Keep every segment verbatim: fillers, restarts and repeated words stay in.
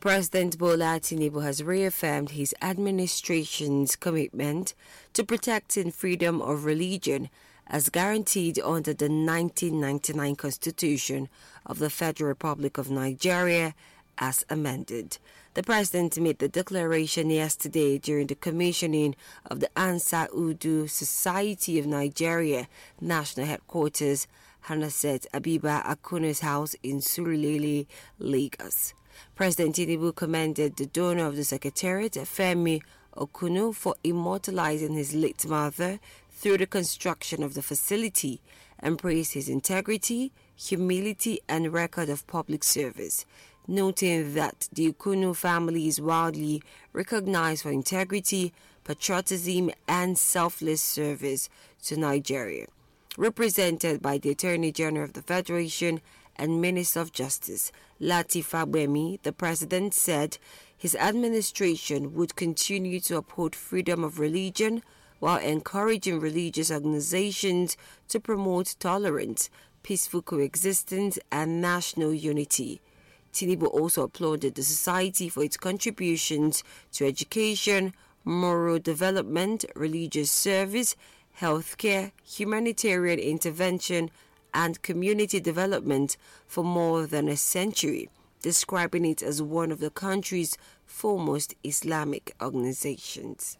President Bola Tinubu has reaffirmed his administration's commitment to protecting freedom of religion as guaranteed under the nineteen ninety-nine Constitution of the Federal Republic of Nigeria as amended. The President made the declaration yesterday during the commissioning of the Ansar Udu Society of Nigeria National Headquarters, Hanaset Abiba Akunu's house in Surulere, Lagos. President Tinubu commended the donor of the Secretariat, Femi Okunu, for immortalizing his late mother through the construction of the facility and praised his integrity, humility, and record of public service, noting that the Okunu family is widely recognized for integrity, patriotism, and selfless service to Nigeria. Represented by the Attorney General of the Federation and Minister of Justice, Lateef Fagbemi, the President said his administration would continue to uphold freedom of religion while encouraging religious organizations to promote tolerance, peaceful coexistence, and national unity. Tinubu also applauded the society for its contributions to education, moral development, religious service, healthcare, humanitarian intervention, and community development for more than a century, describing it as one of the country's foremost Islamic organizations.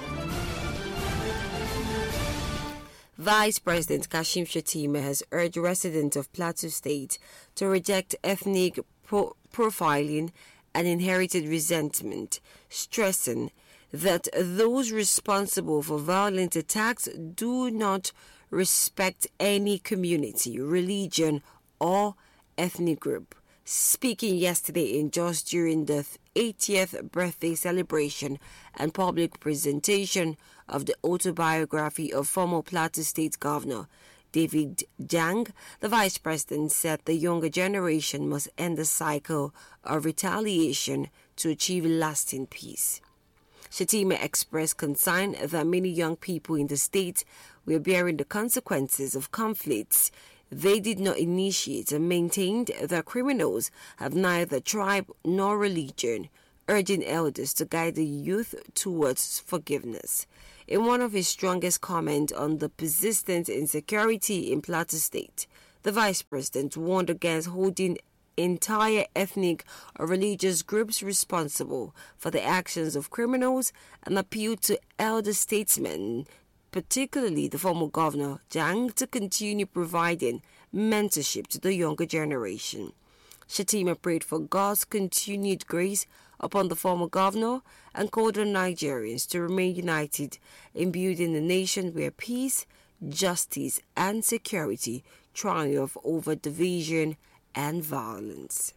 Vice President Kashim Shettima has urged residents of Plateau State to reject ethnic pro- profiling and inherited resentment, stressing that those responsible for violent attacks do not respect any community, religion, or ethnic group. Speaking yesterday in Jos during the eightieth birthday celebration and public presentation of the autobiography of former Plateau State Governor David Jang, the Vice President said the younger generation must end the cycle of retaliation to achieve lasting peace. Shettima expressed concern that many young people in the state were bearing the consequences of conflicts they did not initiate and maintained that criminals have neither tribe nor religion, urging elders to guide the youth towards forgiveness. In one of his strongest comments on the persistent insecurity in Plateau State, the Vice President warned against holding entire ethnic or religious groups responsible for the actions of criminals and appealed to elder statesmen, particularly the former governor Jang, to continue providing mentorship to the younger generation. Shettima prayed for God's continued grace upon the former governor and called on Nigerians to remain united in building a nation where peace, justice, and security triumph over division and violence.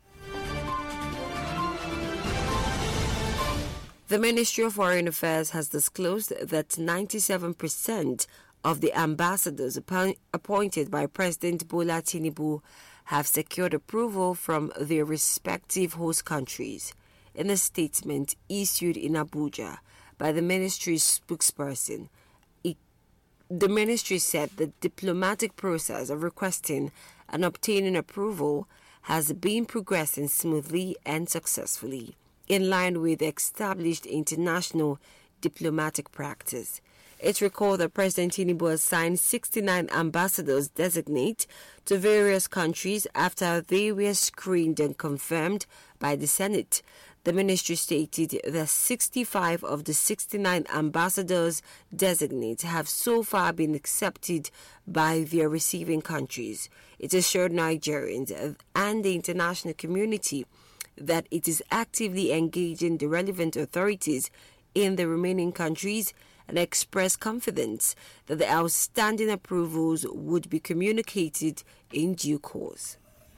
The Ministry of Foreign Affairs has disclosed that ninety-seven percent of the ambassadors appo- appointed by President Bola Tinubu have secured approval from their respective host countries. In a statement issued in Abuja by the ministry's spokesperson, it, the ministry said the diplomatic process of requesting and obtaining approval has been progressing smoothly and successfully, in line with established international diplomatic practice. It's recalled that President Tinubu assigned sixty-nine ambassadors designate to various countries after they were screened and confirmed by the Senate. The ministry stated that sixty-five of the sixty-nine ambassadors designate have so far been accepted by their receiving countries. It assured Nigerians and the international community that it is actively engaging the relevant authorities in the remaining countries and expressed confidence that the outstanding approvals would be communicated in due course.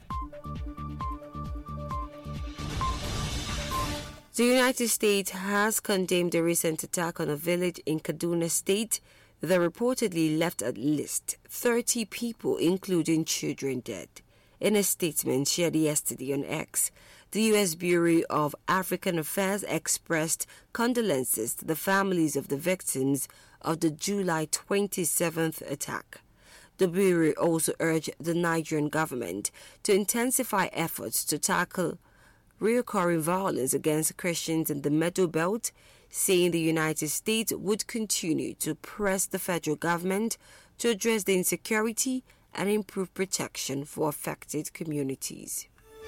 The United States has condemned a recent attack on a village in Kaduna State that reportedly left at least thirty people, including children, dead. In a statement shared yesterday on X, the U S Bureau of African Affairs expressed condolences to the families of the victims of the July twenty-seventh attack. The Bureau also urged the Nigerian government to intensify efforts to tackle recurring violence against Christians in the Middle Belt, saying the United States would continue to press the federal government to address the insecurity and improve protection for affected communities.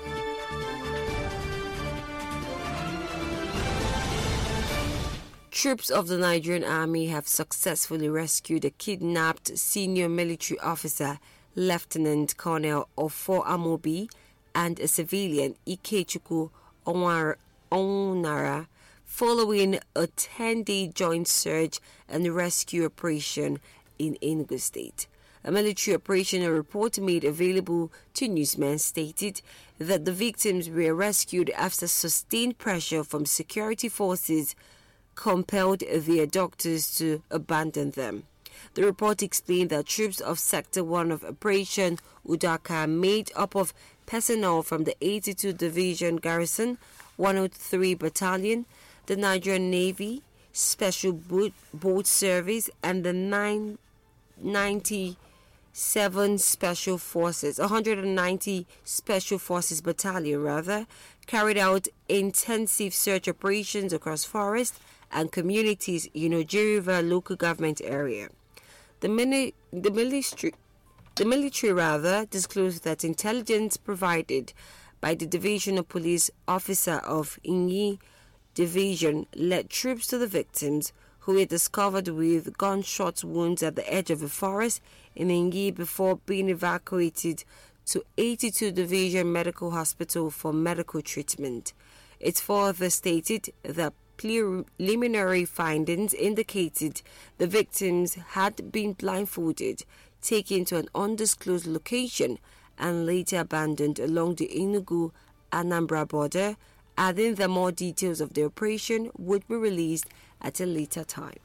Troops of the Nigerian Army have successfully rescued a kidnapped senior military officer, Lieutenant Colonel Ofo Amobi, and a civilian, Ikechukwu Onara, following a ten-day joint search and rescue operation in Enugu State. A military operational report made available to newsmen stated that the victims were rescued after sustained pressure from security forces compelled their doctors to abandon them. The report explained that troops of Sector one of Operation Udaka, made up of personnel from the eighty-two Division Garrison, one oh three Battalion, the Nigerian Navy, Special Boat, Boat Service, and the nine ninety-seven Special Forces, one hundred ninety Special Forces Battalion, rather, carried out intensive search operations across forests and communities in Oji River local government area. The, mini, the, military, the military rather disclosed that intelligence provided by the Divisional Police Officer of Inyi Division led troops to the victims, who were discovered with gunshot wounds at the edge of a forest in Inyi before being evacuated to eighty-two Division Medical Hospital for medical treatment. It further stated that preliminary findings indicated the victims had been blindfolded, taken to an undisclosed location, and later abandoned along the Enugu-Anambra border, adding that more details of the operation would be released at a later time.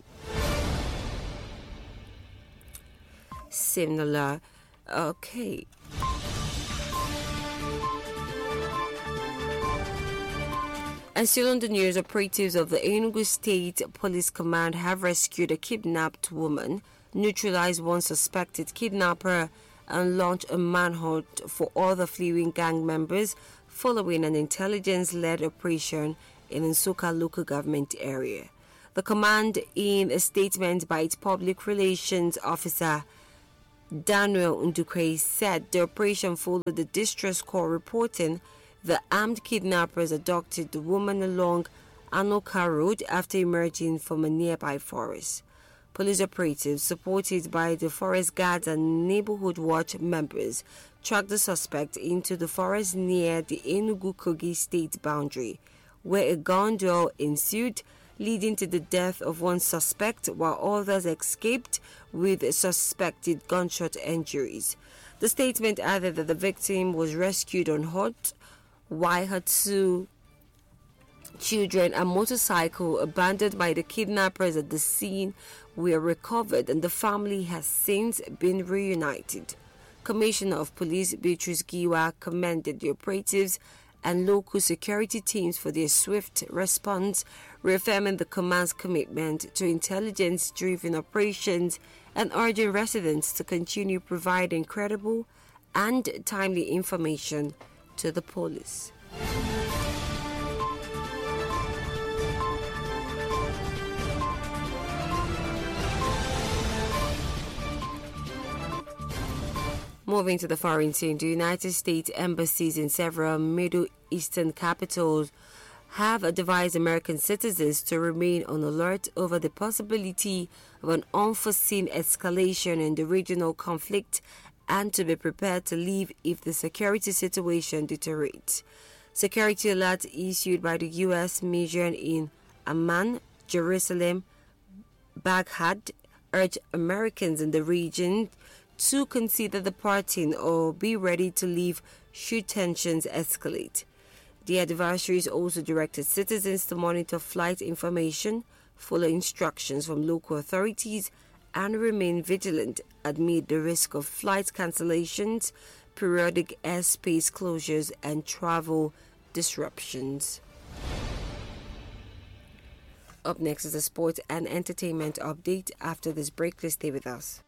Similar, okay. And still on the news, operatives of the Enugu State Police Command have rescued a kidnapped woman, neutralized one suspected kidnapper, and launched a manhunt for other fleeing gang members following an intelligence-led operation in Nsukka local government area. The command, in a statement by its public relations officer, Daniel Ndukwe, said the operation followed the distress call reporting the armed kidnappers abducted the woman along Anoka Road after emerging from a nearby forest. Police operatives, supported by the forest guards and neighborhood watch members, tracked the suspect into the forest near the Enugu-Kogi state boundary, where a gun duel ensued, leading to the death of one suspect, while others escaped with suspected gunshot injuries. The statement added that the victim was rescued unhurt, while her two children and motorcycle abandoned by the kidnappers at the scene were recovered, and the family has since been reunited. Commissioner of Police Beatrice Giwa commended the operatives and local security teams for their swift response, reaffirming the command's commitment to intelligence-driven operations and urging residents to continue providing credible and timely information to the police. Moving to the foreign scene, the United States embassies in several Middle Eastern capitals have advised American citizens to remain on alert over the possibility of an unforeseen escalation in the regional conflict and to be prepared to leave if the security situation deteriorates. Security alerts issued by the U S mission in Amman, Jerusalem, Baghdad urge Americans in the region to consider departing or be ready to leave should tensions escalate. The advisories also directed citizens to monitor flight information, follow instructions from local authorities, and remain vigilant amid the risk of flight cancellations, periodic airspace closures, and travel disruptions. Up next is a sports and entertainment update. After this break, please stay with us.